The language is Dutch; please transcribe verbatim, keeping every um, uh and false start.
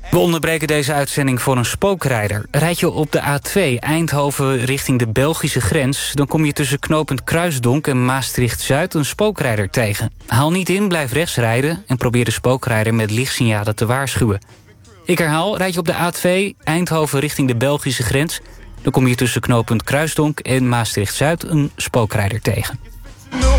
We onderbreken deze uitzending voor een spookrijder. Rijd je op de A twee Eindhoven richting de Belgische grens... dan kom je tussen knooppunt Kruisdonk en Maastricht-Zuid een spookrijder tegen. Haal niet in, blijf rechts rijden... en probeer de spookrijder met lichtsignalen te waarschuwen. Ik herhaal, rijd je op de A twee Eindhoven richting de Belgische grens... dan kom je tussen knooppunt Kruisdonk en Maastricht-Zuid een spookrijder tegen.